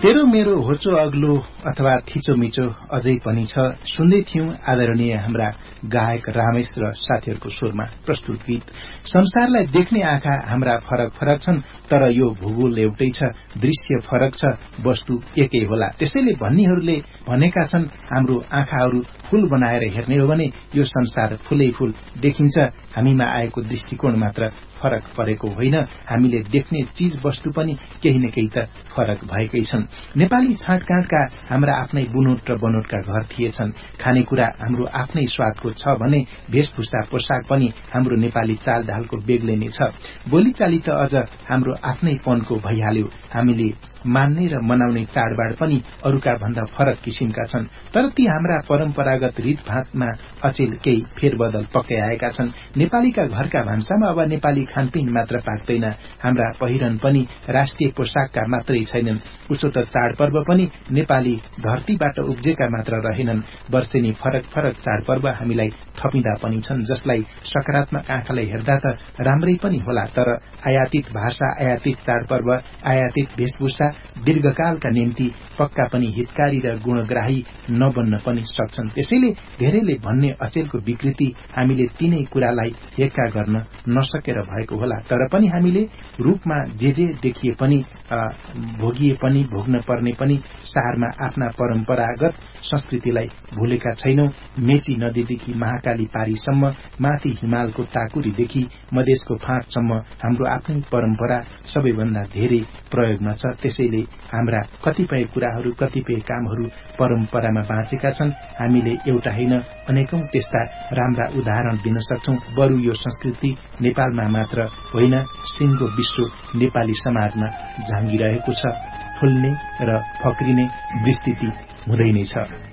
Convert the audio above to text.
तेरो मेरो होचो अग्लो अथवा थिचोमिचो अझै पनि छ। सुन्दै थियौं आदरणीय हाम्रा गायक रमेश र साथीहरूको स्वरमा प्रस्तुत गीत। संसारलाई देख्ने आँखा हाम्रा फरक फरक छन्, तर यो भूगोल एउटै छ, दृश्य फरक छ, वस्तु एकै होला। त्यसैले भन्नेहरूले भनेका छन् हाम्रो आँखाहरू फूल बनाएर हेर्ने हो भने यो संसार फूलै फूल देखिन्छ। हामीमा आएको दृष्टिकोण मात्र फरक परेको होइन, हामीले देख्ने चीज वस्तु पनि केही न केही त फरक भएकै छन्। नेपाली छाँटकाँटका हाम्रा आफ्नै बुनोट र बनोटका घर थिएछन्। खानेकुरा हाम्रो आफ्नै स्वादको छ भने वेशभूषा पोसाक पनि हाम्रो नेपाली चालढालको बेग्लै नै छ। बोलीचाली त अझ हाम्रो आफ्नै पनको भइहाल्यो। हामीले मान्ने र मनाउने चाडबाड पनि अरूका भन्दा फरक किसिमका छन्, तर ती हाम्रा परम्परागत रीतभातमा अचेल केही फेरबदल पक्कै आएका छन्। नेपालीका घरका भान्सामा अब नेपाली खानपिन मात्र पाक्दैन, हाम्रा पहिरन पनि राष्ट्रिय पोसाकका मात्रै छैनन्। उसो त चाडपर्व पनि नेपाली धरतीबाट उब्जेका मात्र रहेनन्। वर्षेनी फरक फरक चाडपर्व हामीलाई थपिँदा पनि छन्, जसलाई सकारात्मक आँखाले हेर्दा त राम्रै पनि होला, तर आयातित भाषा, आयातित चाडपर्व, आयातित वेशभूषा दीर्घकालका निम्ति पक्का पनि हितकारी र गुणग्राही नबन्न पनि सक्छन्। त्यसैले धेरैले भन्ने अचेलको विकृति हामीले तीनै कुरालाई एक्का गर्न नसकेर भएको होला, तर पनि हामीले रूपमा जे देखिए पनि भोगिए पनि भोग्न पर्ने पनि शहरमा आफ्ना परम्परागत संस्कृतिलाई भूलेका छैनौं। मेची नदीदेखि महाकाली पारीसम्म, माथि हिमालको टाकुरीदेखि मधेसको फाँटसम्म हाम्रो आफ्नै परम्परा सबैभन्दा धेरै प्रयोगमा छ। त्यसैले हाम्रा कतिपय कुराहरू, कतिपय कामहरू परम्परामा बाँचेका छन्। हामीले एउटा होइन अनेकौं त्यस्ता राम्रा उदाहरण दिन सक्छौं। बरु यो संस्कृति नेपालमा मात्र होइन, सिङ्गो विश्व नेपाली समाजमा झाँगिरहेको छ। फुल्ने र फक्रिने विस्तृति हुँदै नै छ।